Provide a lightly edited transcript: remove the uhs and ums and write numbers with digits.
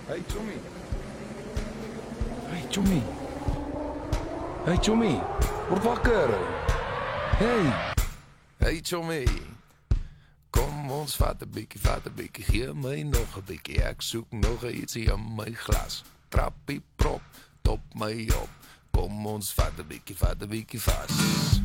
Hey Tommy. Hey Tommy. Hey Tommy. Word wakker. Hey. Hey Tommy, kom ons vat 'n bietjie, gee my nog 'n bietjie. Ek soek nog ietsie in my glas. Trappie prop, top my op. Kom ons vat 'n bietjie vas.